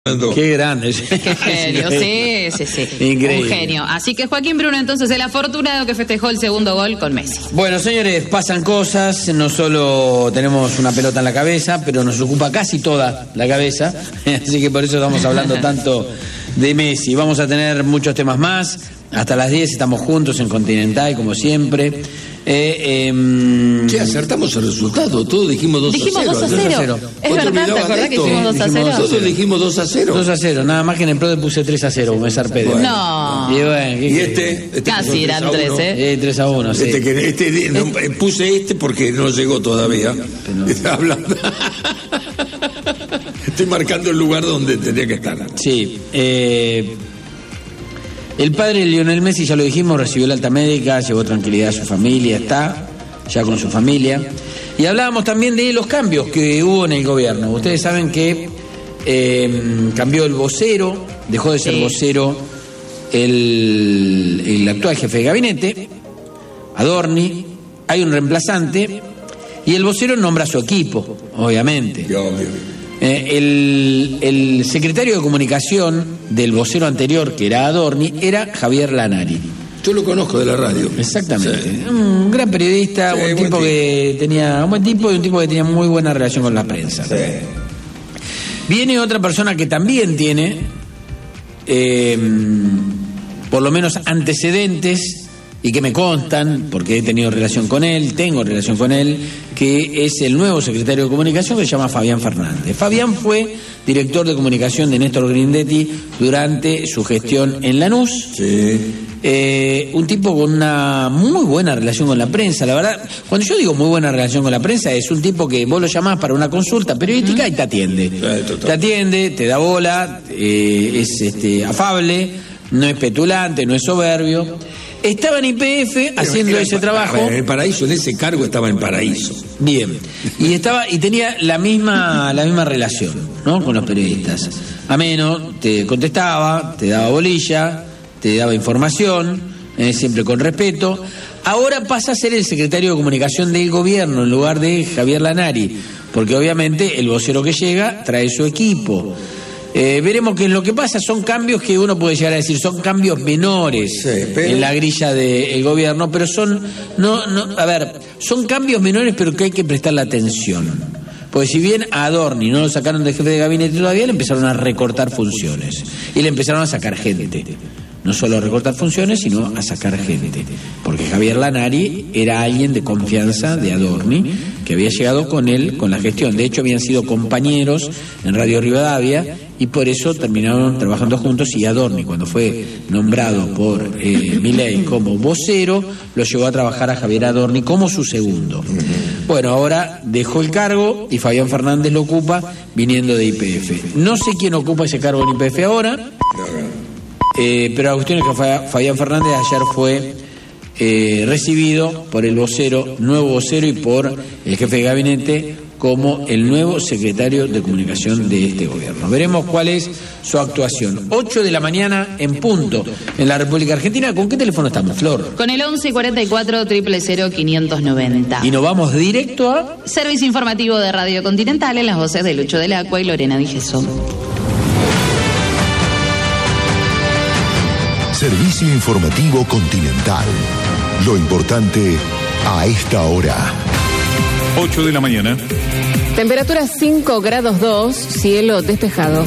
Qué grande. Qué genio, sí. Increíble. Un genio. Así que Joaquín Bruno, entonces, el afortunado que festejó el segundo gol con Messi. Bueno, señores, pasan cosas. No solo tenemos una pelota en la cabeza, pero nos ocupa casi toda la cabeza. Así que por eso estamos hablando tanto de Messi. Vamos a tener muchos temas más. Hasta las 10 estamos juntos en Continental, como siempre. Che, acertamos el resultado. Todos dijimos 2-0. Dijimos 2-0. Es verdad, ¿te acordás que dijimos 2-0? Todos dijimos 2-0. 2-0, nada más que en el PRO puse 3-0, me zarpé. Bueno. No. Y bueno, Y este casi eran 3, ¿eh? 3-1, sí. Puse porque no llegó todavía. Está hablando. Estoy marcando el lugar donde tendría que estar. Sí. El padre de Lionel Messi, ya lo dijimos, recibió la alta médica, llevó tranquilidad a su familia, está ya con su familia. Y hablábamos también de los cambios que hubo en el gobierno. Ustedes saben que cambió el vocero, dejó de ser vocero el actual jefe de gabinete, Adorni, hay un reemplazante, y el vocero nombra a su equipo, obviamente. El secretario de comunicación del vocero anterior, que era Adorni, era Javier Lanari. Yo lo conozco de la radio. Exactamente. Sí. Un gran periodista, un tipo que tenía un buen tipo y un tipo que tenía muy buena relación con la prensa. Sí. Viene otra persona que también tiene, por lo menos antecedentes, y que me constan, porque he tenido relación con él, tengo relación con él, que es el nuevo secretario de comunicación, que se llama Fabián Fernández. Fabián fue director de comunicación de Néstor Grindetti durante su gestión en Lanús. Sí. Un tipo con una muy buena relación con la prensa, la verdad. Cuando yo digo muy buena relación con la prensa, es un tipo que vos lo llamás para una consulta periodística y te atiende. Te atiende, te da bola, es afable, no es petulante, no es soberbio. Estaba en YPF haciendo ese trabajo. En el Paraíso, en ese cargo estaba en Paraíso. Bien. Y tenía la misma relación, ¿no? Con los periodistas. Ameno, te contestaba, te daba bolilla, te daba información, siempre con respeto. Ahora pasa a ser el secretario de comunicación del gobierno en lugar de Javier Lanari, porque obviamente el vocero que llega trae su equipo. Veremos qué es lo que pasa. Son cambios que uno puede llegar a decir, son cambios menores, sí, en la grilla del gobierno, pero son son cambios menores, pero que hay que prestarle atención. Porque si bien a Adorni no lo sacaron de jefe de gabinete todavía, le empezaron a recortar funciones y le empezaron a sacar gente. No solo a recortar funciones, sino a sacar gente. Porque Javier Lanari era alguien de confianza de Adorni, que había llegado con él, con la gestión. De hecho, habían sido compañeros en Radio Rivadavia y por eso terminaron trabajando juntos. Y Adorni, cuando fue nombrado por Milei como vocero, lo llevó a trabajar a Javier Adorni como su segundo. Bueno, ahora dejó el cargo y Fabián Fernández lo ocupa viniendo de YPF. No sé quién ocupa ese cargo en YPF ahora. Pero la cuestión es que Fabián Fernández ayer fue recibido por el vocero, nuevo vocero, y por el jefe de gabinete como el nuevo secretario de comunicación de este gobierno. Veremos cuál es su actuación. 8 de la mañana en punto en la República Argentina. ¿Con qué teléfono estamos, Flor? Con el 11 44 000 590. Y nos vamos directo a Servicio Informativo de Radio Continental, en las voces de Lucho del Acua y Lorena Di Jesús. Servicio Informativo Continental. Lo importante a esta hora. 8 de la mañana. Temperatura 5 grados 2, cielo despejado.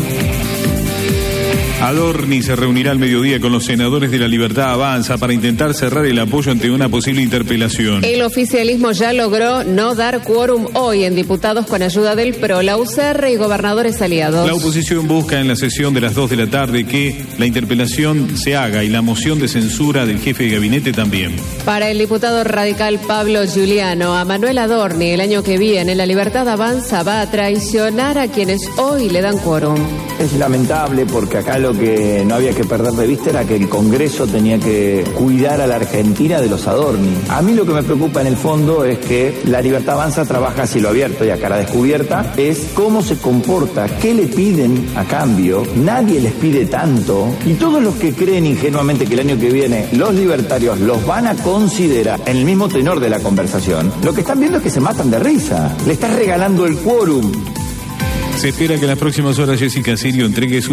Adorni se reunirá al mediodía con los senadores de La Libertad Avanza para intentar cerrar el apoyo ante una posible interpelación. El oficialismo ya logró no dar quórum hoy en diputados con ayuda del PRO, la UCR y gobernadores aliados. La oposición busca en la sesión de las 2 de la tarde que la interpelación se haga y la moción de censura del jefe de gabinete también. Para el diputado radical Pablo Giuliano, a Manuel Adorni el año que viene La Libertad Avanza va a traicionar a quienes hoy le dan quórum. Es lamentable porque acá lo que no había que perder de vista era que el Congreso tenía que cuidar a la Argentina de los Adorni. A mí lo que me preocupa en el fondo es que La Libertad Avanza trabaja a cielo abierto y a cara descubierta, es cómo se comporta, qué le piden a cambio. Nadie les pide tanto y todos los que creen ingenuamente que el año que viene los libertarios los van a considerar en el mismo tenor de la conversación, lo que están viendo es que se matan de risa. Le estás regalando el quórum. Se espera que en las próximas horas Jessica Sirio entregue su